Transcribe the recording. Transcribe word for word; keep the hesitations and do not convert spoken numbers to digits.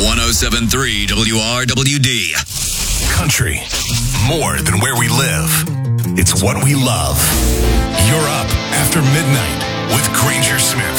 one oh seven point three W R W D. Country, more than where we live. It's what we love. You're up after midnight with Granger Smith.